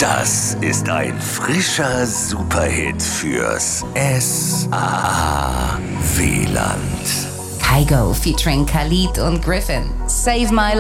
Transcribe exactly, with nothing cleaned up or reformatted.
Das ist ein frischer Superhit fürs S A W-Land. Kygo featuring Khalid und Griffin. Save My